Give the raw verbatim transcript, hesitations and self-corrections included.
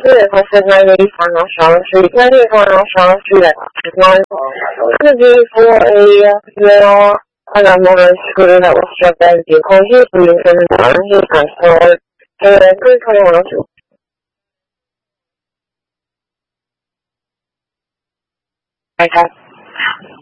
对，他现在有一方要上去，那地方要上去了，那地方要alam mo na siguro na usapan din kung hindi yung sanang hindi passport. Kaya kung kaya mo I have